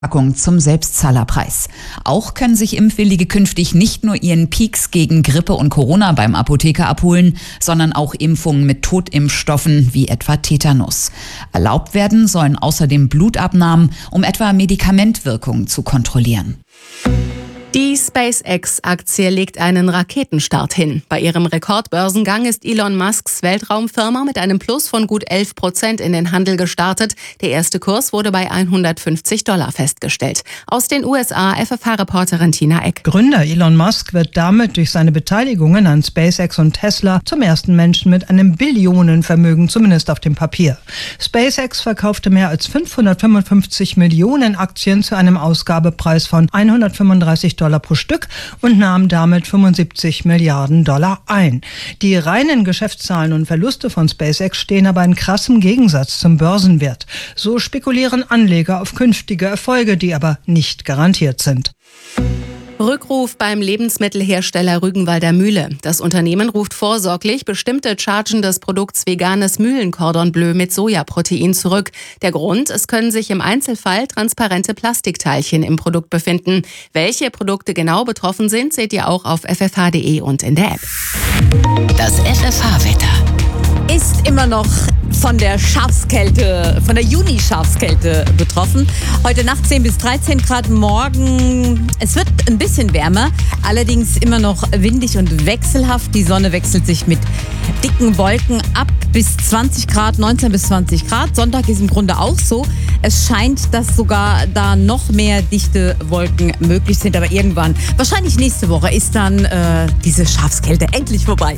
Packung zum Selbstzahlerpreis. Auch können sich Impfwillige künftig nicht nur ihren Peaks gegen Grippe und Corona beim Apotheker abholen, sondern auch Impfungen mit Totimpfstoffen wie etwa Tetanus. Erlaubt werden sollen außerdem Blutabnahmen, um etwa Medikamentwirkungen zu kontrollieren. Die SpaceX-Aktie legt einen Raketenstart hin. Bei ihrem Rekordbörsengang ist Elon Musks Weltraumfirma mit einem Plus von gut 11% in den Handel gestartet. Der erste Kurs wurde bei $150 festgestellt. Aus den USA FFH-Reporterin Tina Eck. Gründer Elon Musk wird damit durch seine Beteiligungen an SpaceX und Tesla zum ersten Menschen mit einem Billionenvermögen, zumindest auf dem Papier. SpaceX verkaufte mehr als 555 Millionen Aktien zu einem Ausgabepreis von $135 pro Stück und nahm damit $75 Milliarden ein. Die reinen Geschäftszahlen und Verluste von SpaceX stehen aber in krassem Gegensatz zum Börsenwert. So spekulieren Anleger auf künftige Erfolge, die aber nicht garantiert sind. Rückruf beim Lebensmittelhersteller Rügenwalder Mühle. Das Unternehmen ruft vorsorglich bestimmte Chargen des Produkts veganes Mühlencordon Bleu mit Sojaprotein zurück. Der Grund: Es können sich im Einzelfall transparente Plastikteilchen im Produkt befinden. Welche Produkte genau betroffen sind, seht ihr auch auf ffh.de und in der App. Das FFH-Wetter ist immer noch von der Schafskälte, von der Juni-Schafskälte betroffen. Heute Nacht 10 bis 13 Grad, morgen es wird ein bisschen wärmer, allerdings immer noch windig und wechselhaft. Die Sonne wechselt sich mit dicken Wolken ab bis 20 Grad, 19 bis 20 Grad. Sonntag ist im Grunde auch so. Es scheint, dass sogar da noch mehr dichte Wolken möglich sind, aber irgendwann, wahrscheinlich nächste Woche, ist dann diese Schafskälte endlich vorbei.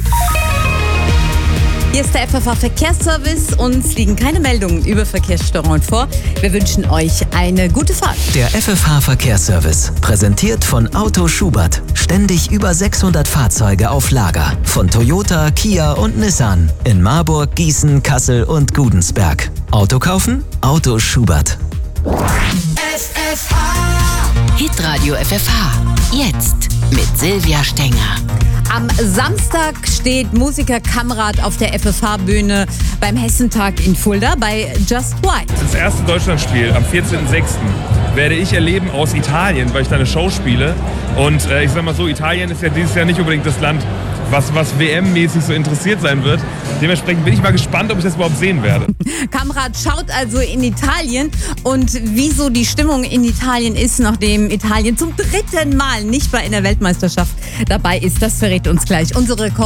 Hier ist der FFH Verkehrsservice. Uns liegen keine Meldungen über Verkehrsstörungen vor. Wir wünschen euch eine gute Fahrt. Der FFH Verkehrsservice, präsentiert von Auto Schubert. Ständig über 600 Fahrzeuge auf Lager. Von Toyota, Kia und Nissan. In Marburg, Gießen, Kassel und Gudensberg. Auto kaufen? Auto Schubert. FFH Hitradio FFH. Jetzt mit Silvia Stenger. Am Samstag steht Musiker Kamrat auf der FFH-Bühne beim Hessentag in Fulda bei Just White. Das erste Deutschlandspiel am 14.06. werde ich erleben aus Italien, weil ich da eine Show spiele. Und ich sag mal so, Italien ist ja dieses Jahr nicht unbedingt das Land, was WM-mäßig so interessiert sein wird. Dementsprechend bin ich mal gespannt, ob ich das überhaupt sehen werde. Kamrat schaut also in Italien, und wieso die Stimmung in Italien ist, nachdem Italien zum 3. Mal nicht bei einer Weltmeisterschaft dabei ist, das verrät uns gleich unsere